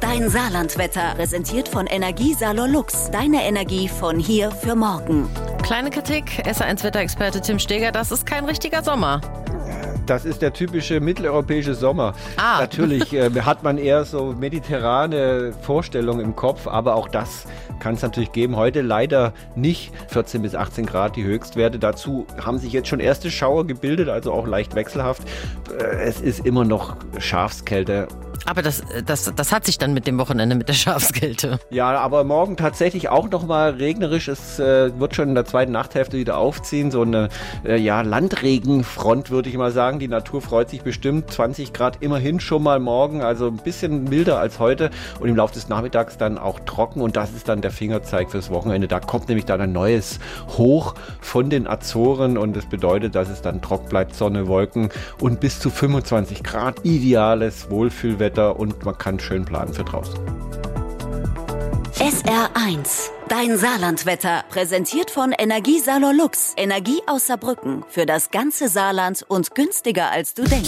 Dein Saarlandwetter, präsentiert von Energiesalor Lux. Deine Energie von hier für morgen. Kleine Kritik, SR1-Wetterexperte Tim Steger, das ist kein richtiger Sommer. Das ist der typische mitteleuropäische Sommer. Natürlich hat man eher so mediterrane Vorstellungen im Kopf, aber auch das kann es natürlich geben. Heute leider nicht 14 bis 18 Grad die Höchstwerte. Dazu haben sich jetzt schon erste Schauer gebildet, also auch leicht wechselhaft. Es ist immer noch Schafskälte. Aber das hat sich dann mit dem Wochenende mit der Schafskälte. Ja, aber morgen tatsächlich auch nochmal regnerisch. Es wird schon in der zweiten Nachthälfte wieder aufziehen. So eine Landregenfront, würde ich mal sagen. Die Natur freut sich bestimmt. 20 Grad immerhin schon mal morgen. Also ein bisschen milder als heute. Und im Laufe des Nachmittags dann auch trocken. Und das ist dann der Fingerzeig fürs Wochenende. Da kommt nämlich dann ein neues Hoch von den Azoren. Und das bedeutet, dass es dann trocken bleibt. Sonne, Wolken und bis zu 25 Grad. Ideales Wohlfühlwetter. Und man kann schön planen für draußen. SR1, dein Saarlandwetter, präsentiert von Energiesalor Lux. Energie aus Saarbrücken für das ganze Saarland und günstiger als du denkst.